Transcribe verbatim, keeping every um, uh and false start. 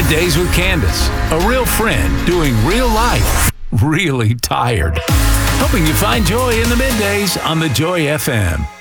Middays with Candace, a real friend doing real life, really tired. Helping you find joy in the middays on the Joy F M.